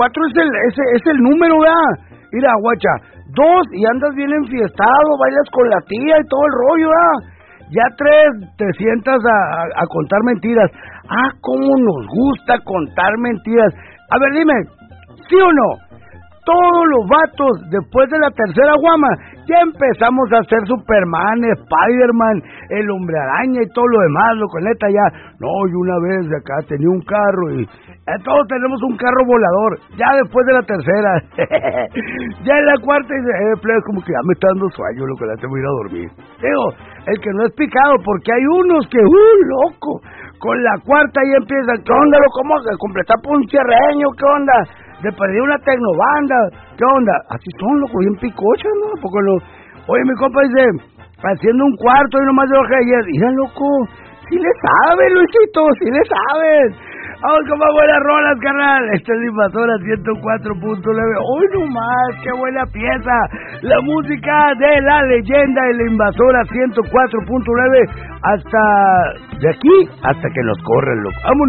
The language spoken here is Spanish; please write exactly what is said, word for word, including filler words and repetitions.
Cuatro es el, es, es el número, ¿verdad? Mira, guacha, dos y andas bien enfiestado, bailas con la tía y todo el rollo, ¿verdad? Ya tres, te sientas a, a, a contar mentiras. Ah, cómo nos gusta contar mentiras. A ver, dime, ¿sí o no? Todos los vatos, después de la tercera guama, ya empezamos a ser Superman, Spiderman, el Hombre Araña y todo lo demás, loco, neta, ya. No, yo una vez de acá tenía un carro y eh, todos tenemos un carro volador, ya después de la tercera. Ya en la cuarta dice, eh, plebe, como que ya me está dando sueño, loco, ya te voy a ir a dormir. Digo, el que no es picado, porque hay unos que, uh, loco, con la cuarta ya empiezan, ¿qué onda, loco? ¿Cómo se completar por un cierreño? ¿Qué onda? De perder una tecnobanda, ¿qué onda? Así son, loco, bien picochas, ¿no? Porque lo... Oye, mi compa dice, haciendo un cuarto y nomás de hoja de ayer. Mira, loco, sí le sabes, Luisito, sí le sabes. Vamos con más buenas rolas, carnal. Esta es la Invasora ciento cuatro punto nueve. Hoy nomás, qué buena pieza. La música de la leyenda de la Invasora ciento cuatro punto nueve. Hasta de aquí, hasta que nos corren, loco. Vámonos.